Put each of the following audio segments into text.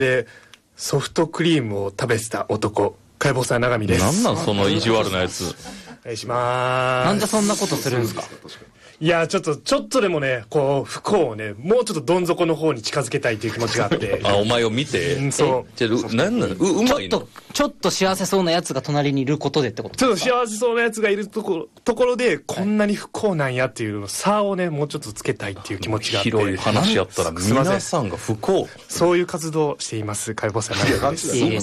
でソフトクリームを食べてた男、解剖さん永見です。 なんなんその意地悪なやつ。 お願いします。 なんでそんなことするんですか。 いやちょっとでもねこう不幸をねもうちょっとどん底の方に近づけたいという気持ちがあってあ、お前を見て、 そうじゃあなんなんうまいの。 ちょっと幸せそうなやつが隣にいることでってことちょっと幸せそうなやつがいるところでこんなに不幸なんやっていう差をねもうちょっとつけたいっていう気持ちがあって、 広い話やったら皆さんが不幸、 そういう活動をしています解剖さんなんです。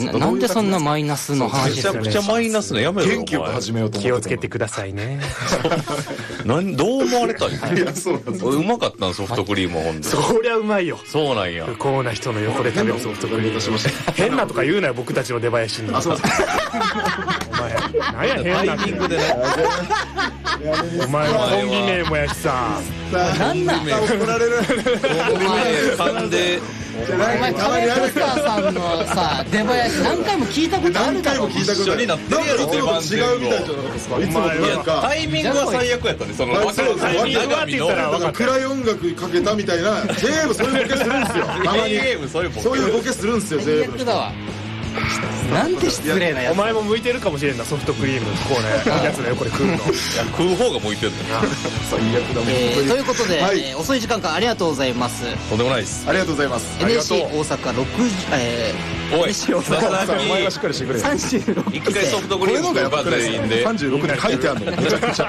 なんでそんなマイナスの話めちゃくちゃマイナスのやめろ。 元気よく始めようと思って。 気をつけてくださいね。 どう思われたいの。うまかったのソフトクリームほんで。 そりゃうまいよ。 そうなんや。 不幸な人の横で食べるソフトクリーム。変なとか言うなよ僕たちの出囃子に。あ、そうですか。お前何や変なタイミングでね。お前はコンビ名もやしさ。 なんなん怒られる。 噛んで。 お前カメポスターさんのさ出囃子何回も聞いたことあるだろ。 一緒になってるやろ出番違うみたいじゃなかったですか。いつもなんかタイミングは最悪やったね。そのタイミングはって言ったら分かった。 暗い音楽かけたみたいな全部そういうボケするんですよ。たまにそういうボケするんですよ。 最悪だわ。なんて失礼なやつ。 お前も向いてるかもしれんなソフトクリームこうねやつの横で食うの。 食う方が向いてるんだな。 最悪だもん。ということで遅い時間からありがとうございます。 とんでもないです。 ありがとうございます。 NSC 大阪60 おい NSC 大阪お前がしっかりしてくれ。 36 一回ソフトクリームのバ全員で 36で書いてあるのめちゃくちゃ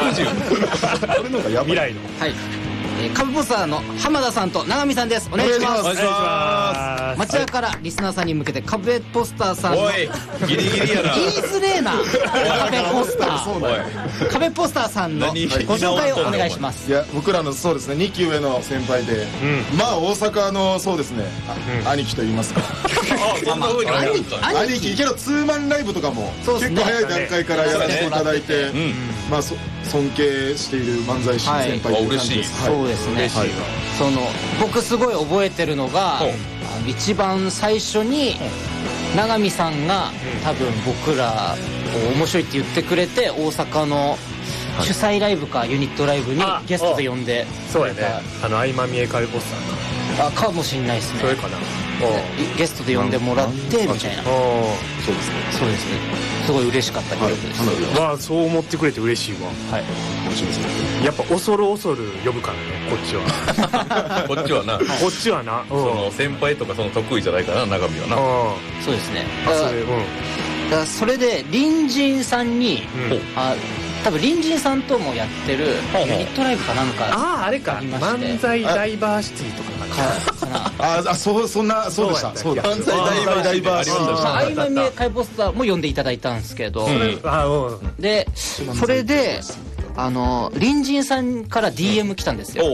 60。 これのがやばい。 未来のはいカブポスターの浜田さんと永見さんです。お願いします。 お願いします。 町屋からリスナーさんに向けて壁ポスターさんのおいギリギリやな。 言いづれえな壁ポスター壁ポスターさんのご紹介をお願いします。 いや僕らのそうですね2期上の先輩でまあ大阪のそうですね兄貴と言いますか。 そんな風に兄貴けどツーマンライブとかも結構早い段階からやらせていただいてまあ尊敬している漫才師先輩嬉しい。 そうですね。その僕すごい覚えてるのが一番最初に永見さんが多分僕らを面白いって言ってくれて大阪の主催ライブかユニットライブにゲストで呼んで。 そうやね合間見えカルポスターかもしんないですね。 それかなゲストで呼んでもらってみたいな。そうですね。そうですね。すごい嬉しかった記憶です。 まあそう思ってくれて嬉しいわ。 はい。 やっぱ恐る恐る呼ぶからねこっちは。 こっちはな。 こっちはな。 その先輩とかその得意じゃないからな永見はな。 そうですね。 だからそれで隣人さんに多分隣人さんともやってるユニットライブかなんかあれか漫才ダイバーシティとかかな。そんなそうでした。そうだ。漫才ダイバーシティ。 合間見えカイポスターも呼んでいただいたんですけど。でそれで隣人さんから DM 来たんですよ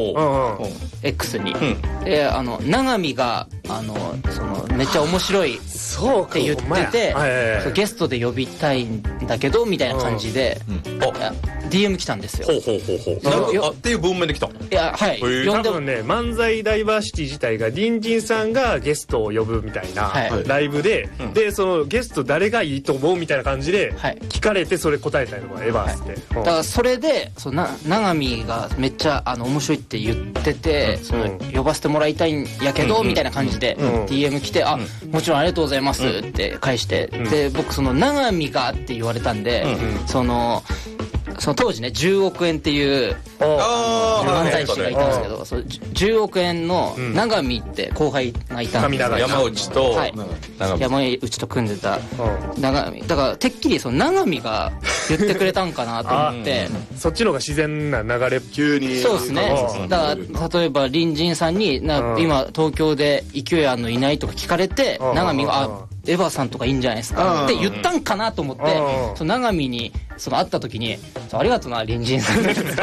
X に。で永見がそのめっちゃ面白いって言っててゲストで呼びたいんだけどみたいな感じで DM 来たんですよ。 っていう文面で来た。 いやはい多分ね漫才ダイバーシティ自体が隣人さんがゲストを呼ぶみたいなライブでそのゲスト誰がいいと思うみたいな感じで聞かれてそれ答えたりとかエヴァースって。 だからそれで永見がめっちゃ面白いって言ってて呼ばせてもらいたいんやけどみたいな感じで DM 来てもちろんありがとうございますって返してで僕その永見がって言われたんでその当時ね10億円っていう漫才師がいたんですけど10億円の永見って後輩がいたんですよ。 山内と山内と組んでた永見だからてっきりその永見が言ってくれたんかなと思ってそっちの方が自然な流れ急に。 そうですね。だから例えば隣人さんに今東京で勢いあるのいないとか聞かれて永見がエヴァさんとかいいんじゃないですかって言ったんかなと思ってその永見に会った時にありがとうな隣人さんとか言って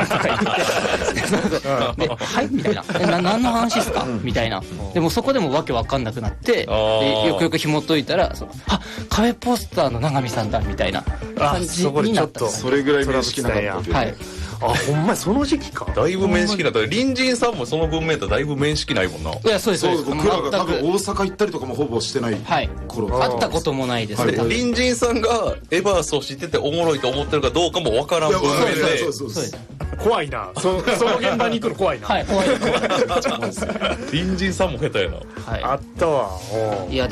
はいみたいな何の話ですかみたいな。でもそこでもわけわかんなくなってよくよく紐解いたら壁ポスターの永見さんだみたいな感じになった。 それぐらい面識なかった。 はいほんまその時期か。 だいぶ面識なった。隣人さんもその文面とだいぶ面識ないもんな。 いやそうです僕らが多分大阪行ったりとかもほぼしてない頃会ったこともないですね。 隣人さんがエバースを知ってておもろいと思ってるかどうかもわからん文面で怖いな。その現場に行くの怖いな。 はい、怖いです。 隣人さんも下手やな。 はい。 あったわ。 いや